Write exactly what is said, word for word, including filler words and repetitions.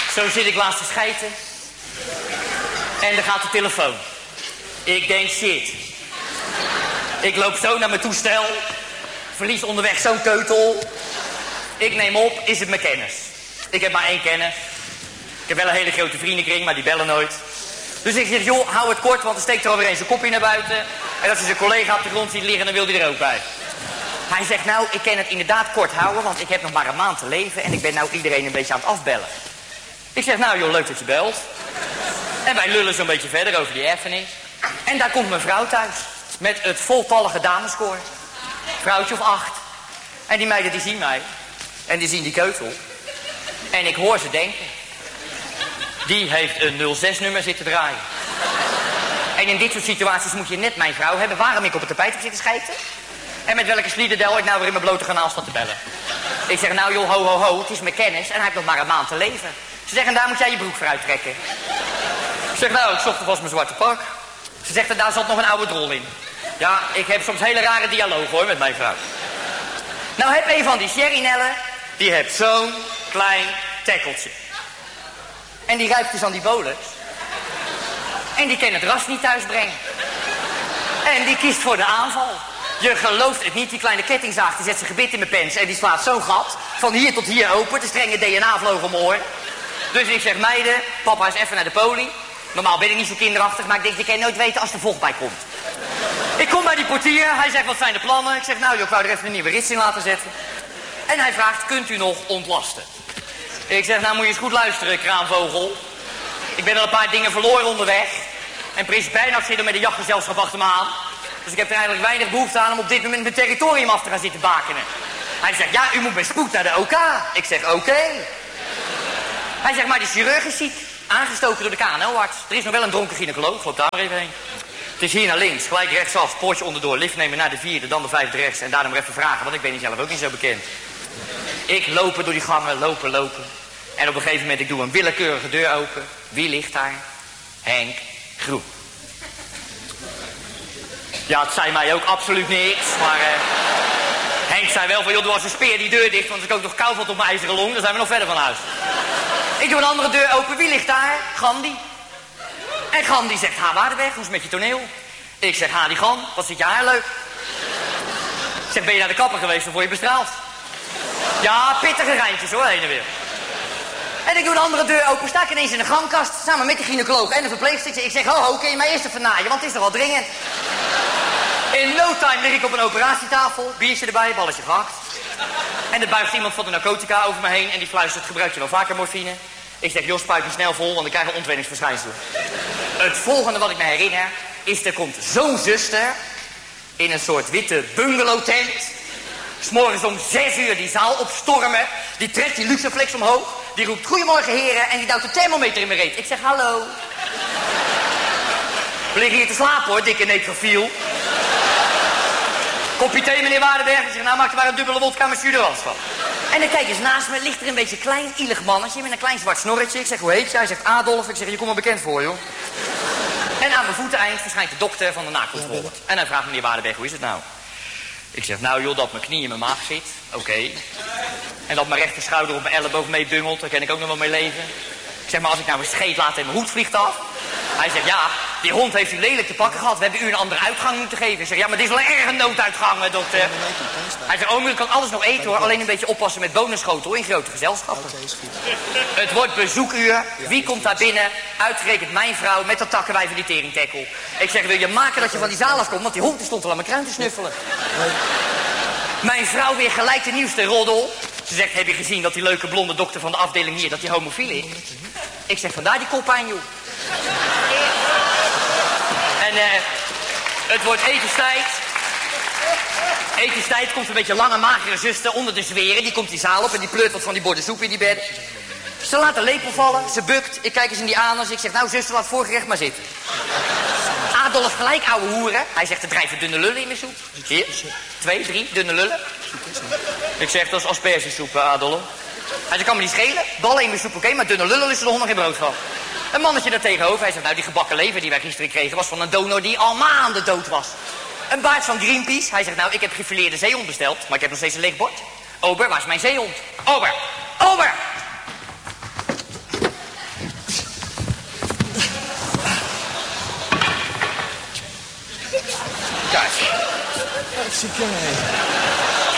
Zo zit ik laatst te schijten. En dan gaat de telefoon. Ik denk, shit. Ik loop zo naar mijn toestel. Verlies onderweg zo'n keutel. Ik neem op, is het mijn kennis. Ik heb maar één kennis. Ik heb wel een hele grote vriendenkring, maar die bellen nooit. Dus ik zeg, joh, hou het kort, want er steekt er alweer eens een kopje naar buiten. En als hij zijn collega op de grond ziet liggen, dan wil hij er ook bij. Hij zegt, nou, ik kan het inderdaad kort houden, want ik heb nog maar een maand te leven en ik ben nou iedereen een beetje aan het afbellen. Ik zeg, nou joh, leuk dat je belt. En wij lullen zo'n beetje verder over die erfenis. En daar komt mijn vrouw thuis, met het voltallige dameskoor. Vrouwtje of acht. En die meiden die zien mij. En die zien die keutel. En ik hoor ze denken. Die heeft een nul zes nummer zitten draaien. En in dit soort situaties moet je net mijn vrouw hebben waarom ik op het tapijt heb zitten schijten. En met welke sliederdel ik nou weer in mijn blote kanaal sta te bellen. Ik zeg, nou joh, ho, ho, ho, het is mijn kennis en hij heeft nog maar een maand te leven. Ze zeggen, daar moet jij je broek voor uittrekken. Ik zeg, nou, ik zocht alvast mijn zwarte pak. Ze zegt, daar zat nog een oude drol in. Ja, ik heb soms hele rare dialoog hoor, met mijn vrouw. Nou heb een van die sherrynellen, die heeft zo'n klein tekkeltje. En die ruikt dus aan die bolus. En die kan het ras niet thuisbrengen. En die kiest voor de aanval. Je gelooft het niet, die kleine kettingzaag die zet zijn gebit in mijn pens en die slaat zo'n gat. Van hier tot hier open, de strenge D N A vloog om mijn oor. Dus ik zeg, meiden, papa is even naar de poli. Normaal ben ik niet zo kinderachtig, maar ik denk, je kan nooit weten als er vocht bij komt. Ik kom bij die portier, hij zegt, wat zijn de plannen? Ik zeg, nou joh, ik wou er even een nieuwe rits in laten zetten. En hij vraagt, kunt u nog ontlasten? Ik zeg, nou moet je eens goed luisteren, kraanvogel. Ik ben al een paar dingen verloren onderweg. En prins Bernhard zit er met een jachtgezelschap achter me aan. Dus ik heb er eigenlijk weinig behoefte aan om op dit moment mijn territorium af te gaan zitten bakenen. Hij zegt, ja, u moet met spoed naar de O K. Ik zeg, oké. Okay. Hij zegt, maar die chirurg is ziek. Aangestoken door de K N O-arts. Er is nog wel een dronken gynaecoloog, loop daar maar even heen. Het is hier naar links, gelijk rechtsaf, poortje onderdoor, lift nemen naar de vierde, dan de vijfde rechts. En daarom maar even vragen, want ik ben zelf ook niet zo bekend. Ik lopen door die gangen, lopen, lopen. En op een gegeven moment, ik doe een willekeurige deur open. Wie ligt daar? Henk Groen. Ja, het zei mij ook absoluut niks, maar... Uh, Henk zei wel van, joh, doe als een speer die deur dicht, want als ik ook nog kou valt op mijn ijzeren long, dan zijn we nog verder van huis. Ik doe een andere deur open, wie ligt daar? Gandhi. En Gandhi zegt, ha, Waardenberg, hoe is het met je toneel? Ik zeg, ha, die Gan, wat zit je haar leuk? Ik zeg, ben je naar de kapper geweest of word je bestraald? Ja, pittige rijntjes hoor, heen en weer. En ik doe een andere deur open, sta ik ineens in de gangkast, samen met de gynaecoloog en de verpleegster. Ik zeg, ho, ho, kun je mij eerst even naaien, want het is toch wel dringend. In no time lig ik op een operatietafel, biertje erbij, balletje gehakt. En er buigt iemand van de narcotica over me heen en die fluistert, gebruik je wel vaker morfine? Ik zeg, joh, spuit je snel vol, want ik krijg een ontwenningsverschijnsel. Het volgende wat ik me herinner, is er komt zo'n zuster in een soort witte bungalowtent. 's Morgens om zes uur die zaal opstormen. Die trekt die luxeflex omhoog. Die roept, goedemorgen heren, en die duwt de thermometer in mijn reet. Ik zeg, hallo. We liggen hier te slapen hoor, dikke necrofiel. Kopje thee, meneer Waardenberg. Ik zeg, nou maak er maar een dubbele wodka met jus de was van. En dan kijk eens naast me, ligt er een beetje klein, ielig mannetje met een klein zwart snorretje. Ik zeg, hoe heet je? Hij zegt, Adolf. Ik zeg, je komt me bekend voor, joh. En aan mijn voeteneind verschijnt de dokter van de nakontrole. En hij vraagt, meneer Waardenberg, hoe is het nou? Ik zeg, nou joh, dat mijn knie in mijn maag zit. Oké. Okay. En dat mijn rechterschouder op mijn elleboog mee bungelt. Daar kan ik ook nog wel mee leven. Ik zeg, maar als ik nou een scheet laat en mijn hoed vliegt af. Hij zegt, ja, die hond heeft u lelijk te pakken gehad. We hebben u een andere uitgang moeten geven. Ik zeg, ja, maar dit is wel erg een nooduitgang, hè, dokter. Hij zegt, oh, maar ik kan alles nog eten, hoor. Alleen een beetje oppassen met bonenschotel in grote gezelschappen. Het wordt bezoekuur. Wie komt daar binnen? Uitgerekend mijn vrouw met dat takkenwijf van die teringtekkel. Ik zeg, wil je maken dat je van die zaal afkomt? Want die hond stond al aan mijn kruin te snuffelen. Mijn vrouw weer gelijk de nieuwste roddel. Ze zegt, heb je gezien dat die leuke blonde dokter van de afdeling hier, dat die homofiel is? Ik zeg, vandaar die koppijn, joh. En eh, het wordt etenstijd. Etenstijd komt een beetje lange, magere zuster onder de zweren. Die komt die zaal op en die pleurt wat van die borden soep in die bed. Ze laat de lepel vallen, ze bukt. Ik kijk eens in die anus. Ik zeg, nou zuster, laat voorgerecht maar zitten. Adolf gelijk, ouwe hoeren. Hij zegt, er drijven dunne lullen in mijn soep. Hier, twee, drie, dunne lullen. Ik zeg, dat is aspergesoep, Adolf. Hij zegt, kan me niet schelen. Ballen in mijn soep, oké, okay, maar dunne lullen is er de hond nog geen brood van. Een mannetje daar tegenover. Hij zegt, nou, die gebakken lever die wij gisteren kregen was van een donor die al maanden dood was. Een baard van Greenpeace. Hij zegt, nou, ik heb gefileerde zeehond besteld, maar ik heb nog steeds een leeg bord. Ober, waar is mijn zeehond? Ober, Ober! Kijk. Hartstikke.